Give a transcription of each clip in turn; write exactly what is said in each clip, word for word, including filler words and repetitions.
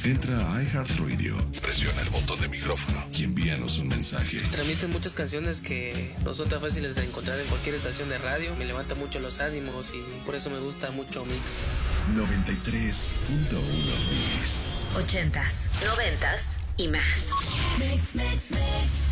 Entra a iHeartRadio, presiona el botón de micrófono y envíanos un mensaje. Transmiten muchas canciones que no son tan fáciles de encontrar en cualquier estación de radio. Me levanta mucho los ánimos y por eso me gusta mucho Mix. noventa y tres punto uno Mix. Ochentas, noventas y más. Mix, mix, mix.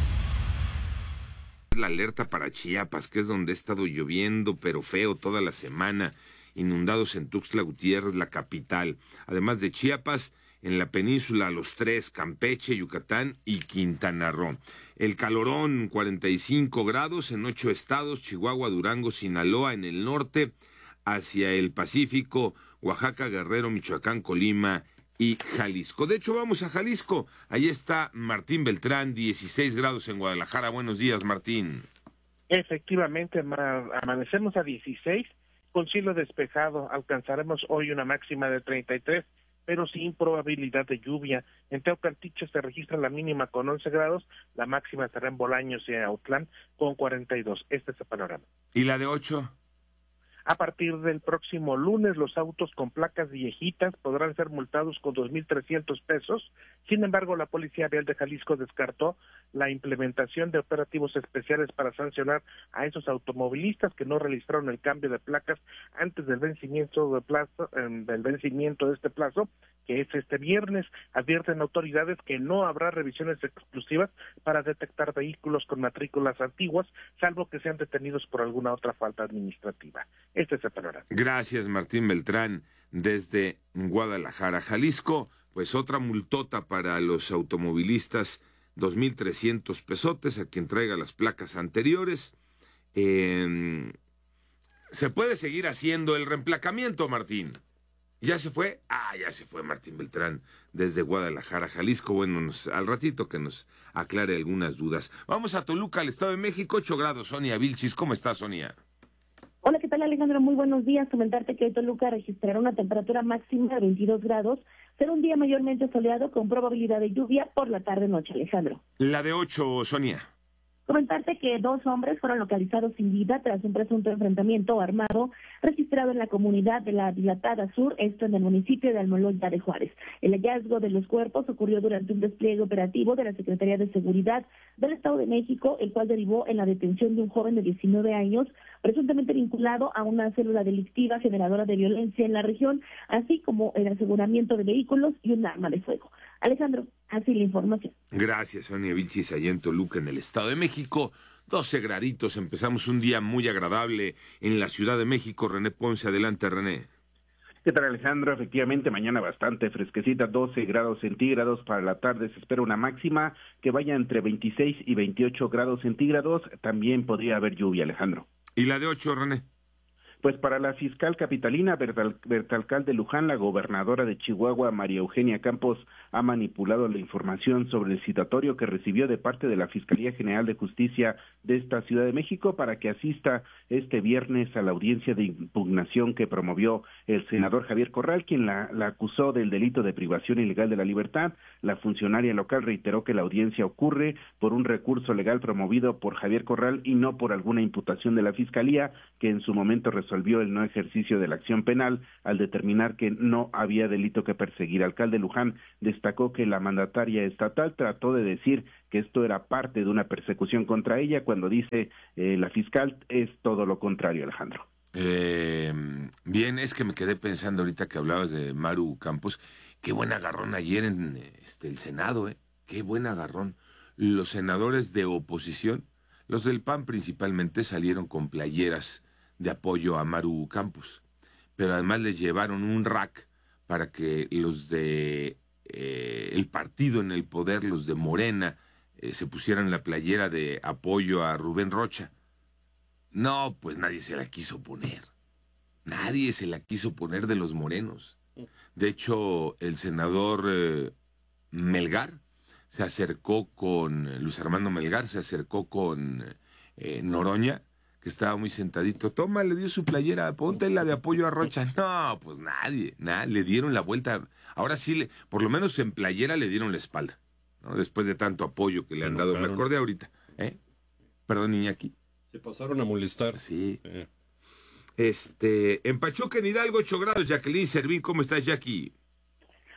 La alerta para Chiapas, que es donde ha estado lloviendo, pero feo toda la semana. Inundados en Tuxtla Gutiérrez, la capital. Además de Chiapas, en la península Los Tres, Campeche, Yucatán y Quintana Roo. El calorón, cuarenta y cinco grados en ocho estados: Chihuahua, Durango, Sinaloa en el norte, hacia el Pacífico, Oaxaca, Guerrero, Michoacán, Colima y Jalisco. De hecho, vamos a Jalisco. Ahí está Martín Beltrán, dieciséis grados en Guadalajara. Buenos días, Martín. Efectivamente, amanecemos a dieciséis, con cielo despejado. Alcanzaremos hoy una máxima de treinta y tres, pero sin probabilidad de lluvia. En Teocaltiche se registra la mínima con once grados, la máxima estará en Bolaños y en Autlán con cuarenta y dos. Este es el panorama. ¿Y la de ocho? A partir del próximo lunes, los autos con placas viejitas podrán ser multados con dos mil trescientos pesos. Sin embargo, la Policía Vial de Jalisco descartó la implementación de operativos especiales para sancionar a esos automovilistas que no realizaron el cambio de placas antes del vencimiento de plazo, eh, del vencimiento de este plazo, que es este viernes. Advierten autoridades que no habrá revisiones exclusivas para detectar vehículos con matrículas antiguas, salvo que sean detenidos por alguna otra falta administrativa. Este es el panorama. Gracias, Martín Beltrán, desde Guadalajara, Jalisco. Pues otra multota para los automovilistas, dos mil trescientos pesotes a quien traiga las placas anteriores. Eh, ¿Se puede seguir haciendo el reemplacamiento, Martín? ¿Ya se fue? Ah, ya se fue Martín Beltrán desde Guadalajara, Jalisco. Bueno, nos, al ratito que nos aclare algunas dudas. Vamos a Toluca, al Estado de México, ocho grados. Sonia Vilchis, ¿cómo está, Sonia? Hola, ¿qué tal, Alejandro? Muy buenos días. Comentarte que Toluca registrará una temperatura máxima de veintidós grados. Será un día mayormente soleado con probabilidad de lluvia por la tarde-noche, Alejandro. La de ocho, Sonia. Comentarte que dos hombres fueron localizados sin vida tras un presunto enfrentamiento armado registrado en la comunidad de la Dilatada Sur, esto en el municipio de Almoloya de Juárez. El hallazgo de los cuerpos ocurrió durante un despliegue operativo de la Secretaría de Seguridad del Estado de México, el cual derivó en la detención de un joven de diecinueve años, presuntamente vinculado a una célula delictiva generadora de violencia en la región, así como el aseguramiento de vehículos y un arma de fuego. Alejandro, así la información. Gracias, Sonia Vilchis, allá en Toluca, en el Estado de México. doce graditos, empezamos un día muy agradable en la Ciudad de México. René Ponce, adelante, René. ¿Qué tal, Alejandro? Efectivamente, mañana bastante fresquecita, doce grados centígrados. Para la tarde se espera una máxima que vaya entre veintiséis y veintiocho grados centígrados. También podría haber lluvia, Alejandro. ¿Y la de ocho, René? Pues para la fiscal capitalina Bertal, Bertalcal de Luján, la gobernadora de Chihuahua, María Eugenia Campos, ha manipulado la información sobre el citatorio que recibió de parte de la Fiscalía General de Justicia de esta Ciudad de México para que asista este viernes a la audiencia de impugnación que promovió el senador Javier Corral, quien la, la acusó del delito de privación ilegal de la libertad. La funcionaria local reiteró que la audiencia ocurre por un recurso legal promovido por Javier Corral y no por alguna imputación de la Fiscalía, que en su momento resolvió el no ejercicio de la acción penal al determinar que no había delito que perseguir. El alcalde Luján destacó que la mandataria estatal trató de decir que esto era parte de una persecución contra ella, cuando dice eh, la fiscal es todo lo contrario, Alejandro. Eh, bien, es que me quedé pensando ahorita que hablabas de Maru Campos. Qué buen agarrón ayer en este, el Senado, ¿eh? Qué buen agarrón. Los senadores de oposición, los del P A N principalmente, salieron con playeras de apoyo a Maru Campos, pero además les llevaron un rack para que los de eh, el partido en el poder, los de Morena, eh, se pusieran la playera de apoyo a Rubén Rocha. No, pues nadie se la quiso poner. Nadie se la quiso poner de los morenos. De hecho, el senador eh, Melgar se acercó con, Luis Armando Melgar se acercó con eh, Noroña, que estaba muy sentadito. Toma, le dio su playera, ponte la de apoyo a Rocha. No, pues nadie, nada, le dieron la vuelta. Ahora sí, le, por lo menos en playera le dieron la espalda, ¿no? Después de tanto apoyo que le han dado. Me acordé ahorita, ¿eh? Perdón, Iñaki. Se pasaron a molestar. Sí. Eh. Este, en Pachuca, en Hidalgo, ocho grados. Jacqueline Servín, ¿cómo estás, Jackie?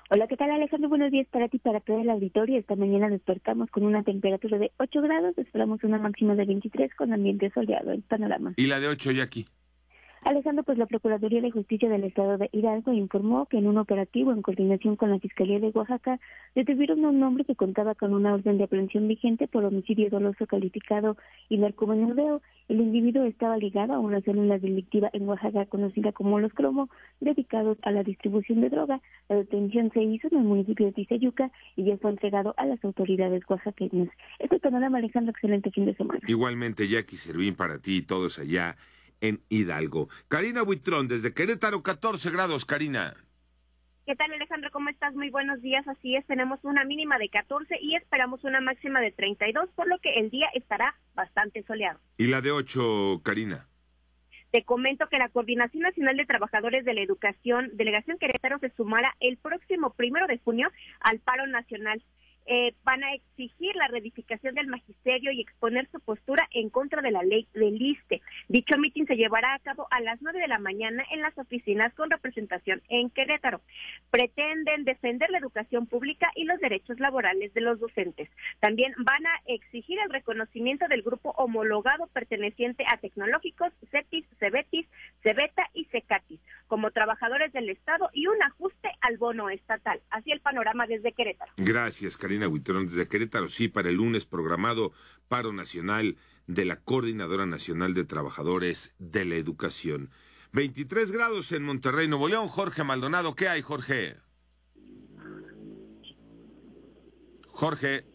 Hola, ¿qué tal, Alejandro? Buenos días para ti, para todo el auditorio. Esta mañana despertamos con una temperatura de ocho grados, esperamos una máxima de veintitrés con ambiente soleado. El panorama. ¿Y la de ocho, Jackie? Alejandro, pues la Procuraduría de Justicia del Estado de Hidalgo informó que en un operativo en coordinación con la Fiscalía de Oaxaca detuvieron a un hombre que contaba con una orden de aprehensión vigente por homicidio doloso calificado y narcomenudeo. El individuo estaba ligado a una célula delictiva en Oaxaca conocida como Los Cromo, dedicados a la distribución de droga. La detención se hizo en el municipio de Tizayuca y ya fue entregado a las autoridades oaxaqueñas. Este panorama, Alejandro, excelente fin de semana. Igualmente, Jackie Servín, para ti y todos allá en Hidalgo. Karina Buitrón, desde Querétaro, catorce grados, Karina. ¿Qué tal, Alejandro? ¿Cómo estás? Muy buenos días. Así es, tenemos una mínima de catorce y esperamos una máxima de treinta y dos, por lo que el día estará bastante soleado. ¿Y la de ocho, Karina? Te comento que la Coordinación Nacional de Trabajadores de la Educación, Delegación Querétaro, se sumará el próximo primero de junio al paro nacional. Eh, van a exigir la reedificación del magisterio y exponer su postura en contra de la ley del ISSSTE. Dicho mitin se llevará a cabo a las nueve de la mañana en las oficinas con representación en Querétaro. Pretenden defender la educación pública y los derechos laborales de los docentes. También van a exigir el reconocimiento del grupo homologado perteneciente a tecnológicos, CETIS, CEBETIS, CEBETA y CECATIS como trabajadores del Estado y un ajuste al bono estatal. Así el panorama desde Querétaro. Gracias, Karina Buitrón, desde Querétaro. Sí, para el lunes programado paro nacional de la Coordinadora Nacional de Trabajadores de la Educación. veintitrés grados en Monterrey, Nuevo León. Jorge Maldonado, ¿qué hay, Jorge? Jorge.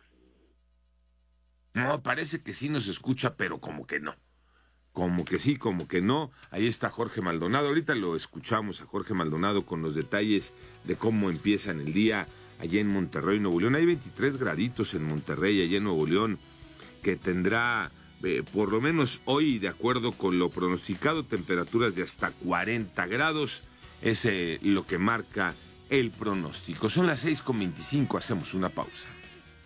No, parece que sí nos escucha, pero como que no. Como que sí, como que no. Ahí está Jorge Maldonado. Ahorita lo escuchamos a Jorge Maldonado con los detalles de cómo empiezan el día allá en Monterrey, Nuevo León. Hay veintitrés graditos en Monterrey, allá en Nuevo León, que tendrá, eh, por lo menos hoy, de acuerdo con lo pronosticado, temperaturas de hasta cuarenta grados. Es eh, lo que marca el pronóstico. Son las seis con veinticinco, hacemos una pausa.